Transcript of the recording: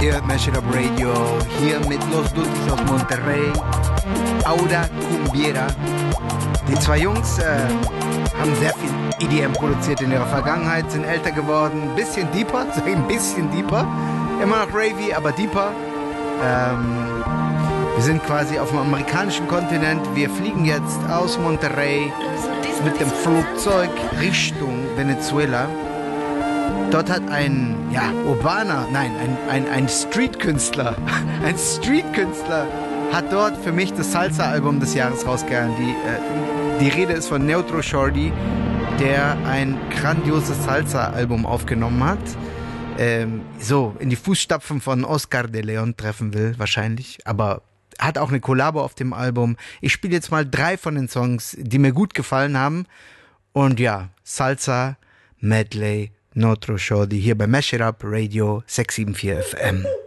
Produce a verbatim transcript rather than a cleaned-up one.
vier, Mash It Up Radio, hier mit Los Dulcis aus Monterrey, Auda Cumbiera. Die zwei Jungs äh, haben sehr viel E D M produziert in ihrer Vergangenheit, sind älter geworden, ein bisschen deeper, sag ich ein bisschen deeper, immer noch ravey, aber deeper. Ähm, wir sind quasi auf dem amerikanischen Kontinent, wir fliegen jetzt aus Monterrey mit dem Flugzeug Richtung Venezuela. Dort hat ein, ja, urbaner, nein, ein, ein, ein Streetkünstler, ein Streetkünstler hat dort für mich das Salsa-Album des Jahres rausgehauen. Die, äh, die Rede ist von Neutro Shorty, der ein grandioses Salsa-Album aufgenommen hat. Ähm, so, in die Fußstapfen von Oscar de Leon treffen will, wahrscheinlich, aber hat auch eine Kollabo auf dem Album. Ich spiele jetzt mal drei von den Songs, die mir gut gefallen haben. Und ja, Salsa, Medley, Neutro Shorty hier bei Mash It Up Radio sechs sieben vier F M.